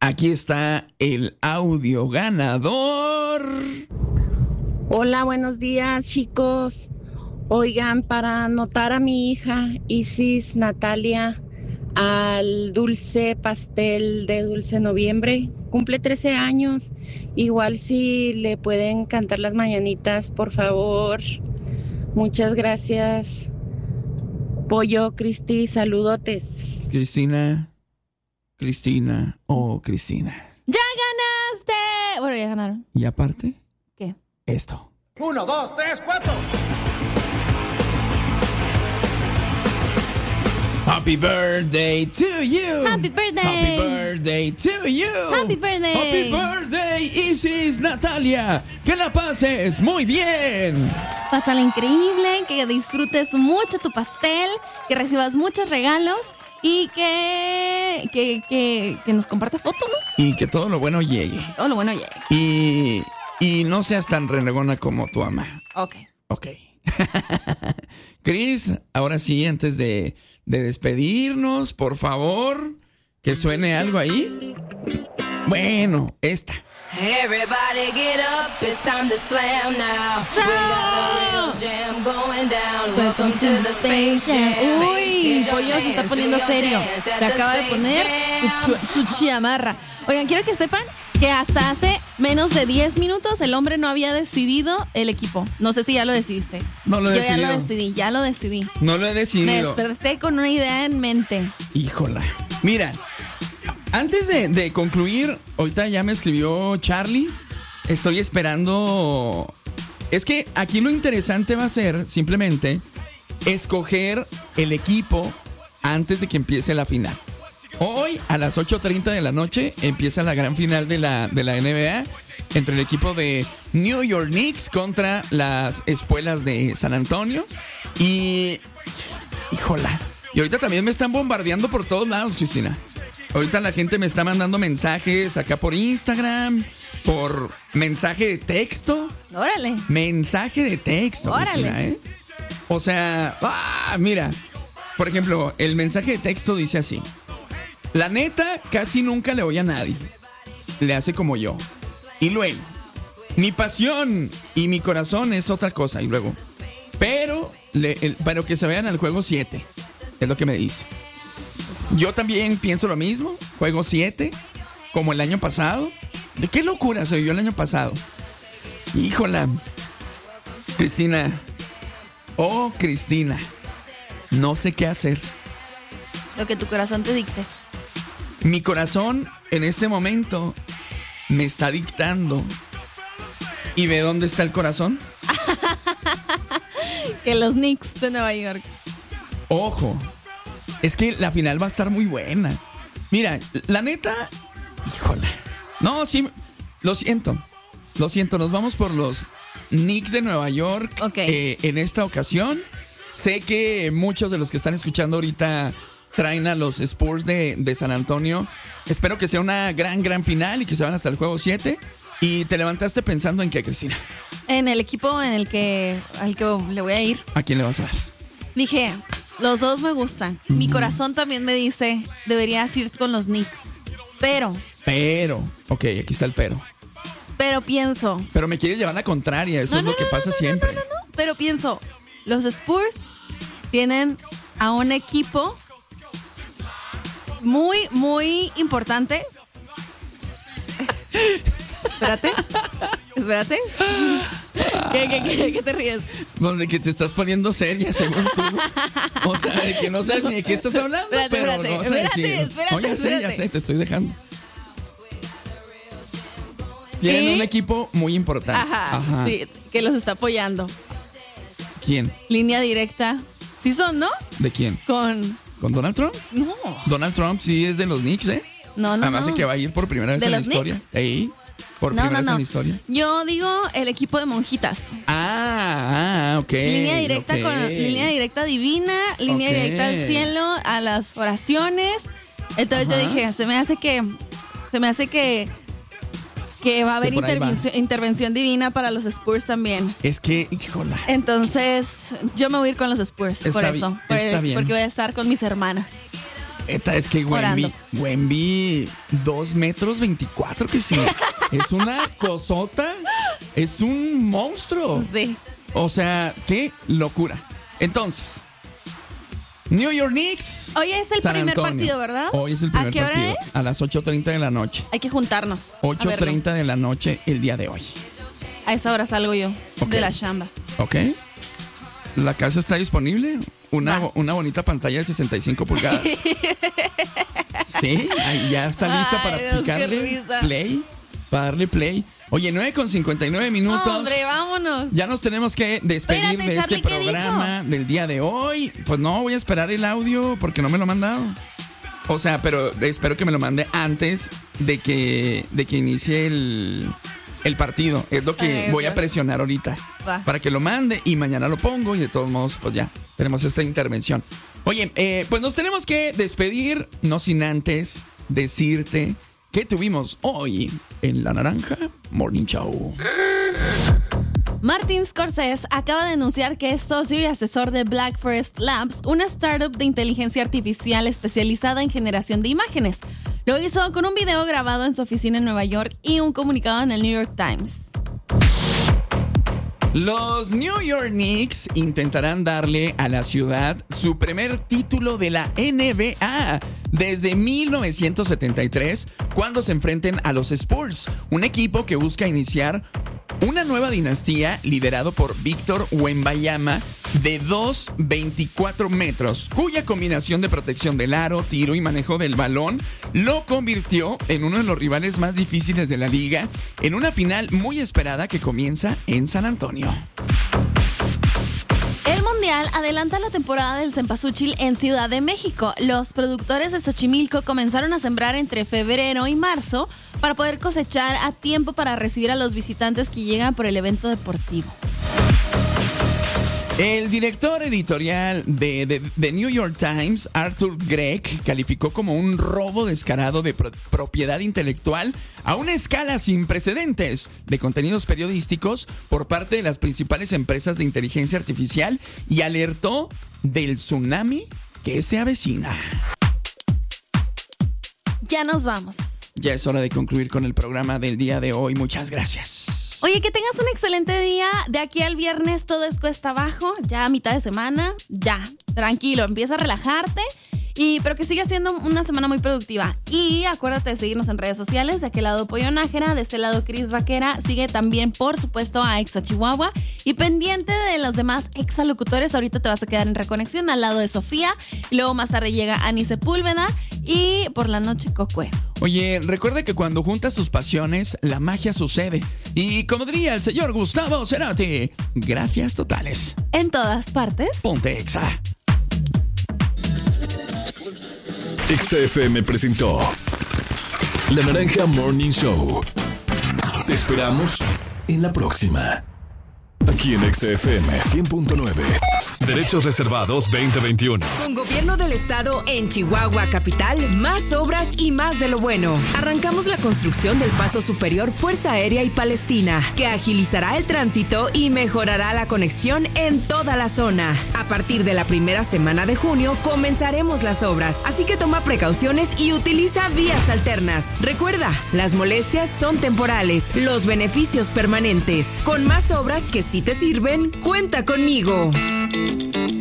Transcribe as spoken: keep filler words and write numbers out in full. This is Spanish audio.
aquí está el audio ganador. Hola, buenos días, chicos. Oigan, para anotar a mi hija Isis Natalia al dulce pastel de Dulce Noviembre, cumple trece años. Igual si le pueden cantar las mañanitas, por favor. Muchas gracias. Pollo, Cristi, saludotes. Cristina, Cristina, oh Cristina. ¡Ya ganaste! Bueno, ya ganaron. Y aparte, ¿qué? Esto. Uno, dos, tres, cuatro. Happy birthday to you. Happy birthday. Happy birthday to you. Happy birthday. Happy birthday, Isis Natalia. Que la pases muy bien. Pásala increíble, que disfrutes mucho tu pastel, que recibas muchos regalos y que, que, que, que nos comparta fotos, ¿no? Y que todo lo bueno llegue. Todo lo bueno llegue. Y, y no seas tan renegona como tu mamá. Ok. Ok. Cris, ahora sí, antes de, de despedirnos, por favor, que suene algo ahí. Bueno, esta. Everybody get up, it's time to slam now. We got a real jam going down. Welcome to the Space Jam. Uy, Pollo se está poniendo serio. Se acaba de poner su, su chamarra. Oigan, quiero que sepan que hasta hace menos de diez minutos el hombre no había decidido el equipo. No sé si ya lo decidiste. No lo he Yo decidido. ya lo decidí, ya lo decidí. No lo he Me decidido. desperté con una idea en mente. Híjola. Mira, antes de, de concluir, ahorita ya me escribió Charlie. Estoy esperando. Es que aquí lo interesante va a ser simplemente escoger el equipo antes de que empiece la final. Hoy a las ocho treinta de la noche empieza la gran final de la, de la N B A entre el equipo de New York Knicks contra las Espuelas de San Antonio. Y... híjola. Y ahorita también me están bombardeando por todos lados, Cristina. Ahorita la gente me está mandando mensajes acá por Instagram, por mensaje de texto. Órale. Mensaje de texto, Órale. Cristina, ¿eh? O sea, ah, mira. Por ejemplo, el mensaje de texto dice así: la neta, casi nunca le voy a nadie. Le hace como yo. Y luego, mi pasión y mi corazón es otra cosa. Y luego, pero, le, el, pero que se vayan al juego siete. Es lo que me dice. Yo también pienso lo mismo. Juego siete, como el año pasado. ¿De qué locura se vivió el año pasado? Híjola. Cristina. Oh, Cristina. No sé qué hacer. Lo que tu corazón te dicte. Mi corazón en este momento me está dictando. ¿Y ve dónde está el corazón? Que los Knicks de Nueva York. Ojo, es que la final va a estar muy buena. Mira, la neta, híjole. No, sí, lo siento. Lo siento, nos vamos por los Knicks de Nueva York. Ok. eh, en esta ocasión. Sé que muchos de los que están escuchando ahorita traen a los Spurs de, de San Antonio. Espero que sea una gran, gran final y que se van hasta el juego siete. Y te levantaste pensando en qué, Cristina. En el equipo en el que al que le voy a ir. ¿A quién le vas a dar? Dije, los dos me gustan. Uh-huh. Mi corazón también me dice, deberías ir con los Knicks. Pero. Pero. Ok, aquí está el pero. Pero pienso. Pero me quieres llevar la contraria. Eso no, es no, lo que no, pasa no, no, siempre. No, no, no, no. Pero pienso, los Spurs tienen a un equipo muy, muy importante. Espérate. Espérate. ¿Qué, qué, qué, qué te ríes? Pues de que te estás poniendo seria, según tú. O sea, de que no sabes ni de qué estás hablando, espérate, pero espérate, no vas a espérate, decir. espérate, No, ya sé, espérate. ya sé, te estoy dejando. Tienen ¿Y? un equipo muy importante. Ajá, Ajá. sí, que los está apoyando. ¿Quién? Línea directa. Sí son, ¿no? ¿De quién? Con... ¿Con Donald Trump? No. Donald Trump sí es de los Knicks, ¿eh? No, no, Además no. de que va a ir por primera vez ¿De en la los historia. Knicks? Ey, por No, primera no, vez no. en la historia. Yo digo el equipo de monjitas. Ah, ah, ok. Línea directa ok. con línea directa divina, línea Ok. directa al cielo, a las oraciones. Entonces Ajá. yo dije, se me hace que se me hace que que va a haber Que por ahí va. intervención, intervención divina para los Spurs también. Es que, híjola. Entonces, yo me voy a ir con los Spurs Está por bi- eso, por está el- bien. porque voy a estar con mis hermanas. Neta, es que Wemby, Orando. Wemby, dos metros veinticuatro, que sí. Es una cosota. Es un monstruo. Sí. O sea, qué locura. Entonces, New York Knicks. Hoy es el San primer Antonio. partido, ¿verdad? Hoy es el primer ¿A qué hora partido. es? A las ocho treinta de la noche. Hay que juntarnos. a ocho verlo. treinta de la noche el día de hoy. A esa hora salgo yo Ok. de la chamba. ¿Ok? La casa está disponible. Una, Va. una bonita pantalla de sesenta y cinco pulgadas. Sí, ahí ya está lista Ay, para Dios, qué picarle risa. play. Para darle play. Oye, nueve con cincuenta y nueve minutos. Hombre, vámonos. Ya nos tenemos que despedir Espérate, de Charlie, este ¿qué programa del día de hoy. Pues no, voy a esperar el audio porque no me lo han mandado. O sea, pero espero que me lo mande antes de que, de que inicie el, el partido. Es lo que Ok, voy a ok. presionar ahorita. Va. Para que lo mande y mañana lo pongo y de todos modos, pues ya, tenemos esta intervención. Oye, eh, pues nos tenemos que despedir, no sin antes decirte que tuvimos hoy en La Naranja Morning Show. Martin Scorsese acaba de anunciar que es socio y asesor de Black Forest Labs, una startup de inteligencia artificial especializada en generación de imágenes. Lo hizo con un video grabado en su oficina en Nueva York y un comunicado en el New York Times. Los New York Knicks intentarán darle a la ciudad su primer título de la N B A desde mil novecientos setenta y tres, cuando se enfrenten a los Spurs, un equipo que busca iniciar una nueva dinastía liderado por Víctor Wembanyama de dos metros veinticuatro metros, cuya combinación de protección del aro, tiro y manejo del balón lo convirtió en uno de los rivales más difíciles de la liga en una final muy esperada que comienza en San Antonio. El Mundial adelanta la temporada del cempasúchil en Ciudad de México. Los productores de Xochimilco comenzaron a sembrar entre febrero y marzo para poder cosechar a tiempo para recibir a los visitantes que llegan por el evento deportivo. El director editorial de, de, de New York Times, Arthur Gregg, calificó como un robo descarado de pro- propiedad intelectual a una escala sin precedentes de contenidos periodísticos por parte de las principales empresas de inteligencia artificial y alertó del tsunami que se avecina. Ya nos vamos. Ya es hora de concluir con el programa del día de hoy. Muchas gracias. Oye, que tengas un excelente día. De aquí al viernes todo es cuesta abajo. Ya a mitad de semana, ya. Tranquilo, empieza a relajarte. Y, pero que siga siendo una semana muy productiva. Y acuérdate de seguirnos en redes sociales. De aquel lado Pollo Nájera, de este lado Cris Vaquera. Sigue también, por supuesto, a Exa Chihuahua. Y pendiente de los demás exalocutores. Ahorita te vas a quedar en Reconexión al lado de Sofía. Y luego más tarde llega Ani Sepúlveda. Y por la noche Cocue. Oye, recuerda que cuando juntas tus pasiones, la magia sucede. Y como diría el señor Gustavo Cerati, gracias totales. En todas partes. Ponte Exa. Exa F M presentó La Naranja Morning Show. Te esperamos en la próxima. Aquí en Exa F M cien punto nueve. Derechos reservados veinte veintiuno. Con Gobierno del Estado en Chihuahua Capital, más obras y más de lo bueno. Arrancamos la construcción del Paso Superior Fuerza Aérea y Palestina, que agilizará el tránsito y mejorará la conexión en toda la zona. A partir de la primera semana de junio comenzaremos las obras, así que toma precauciones y utiliza vías alternas. Recuerda, las molestias son temporales, los beneficios permanentes. Con más obras que sí te sirven, cuenta conmigo.